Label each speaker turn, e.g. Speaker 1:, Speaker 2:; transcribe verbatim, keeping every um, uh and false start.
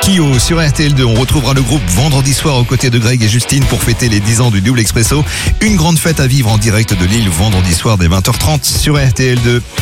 Speaker 1: Kyo sur R T L deux. On retrouvera le groupe vendredi soir aux côtés de Greg et Justine pour fêter les dix ans du Double Expresso. Une grande fête à vivre en direct de Lille vendredi soir dès vingt heures trente sur R T L deux.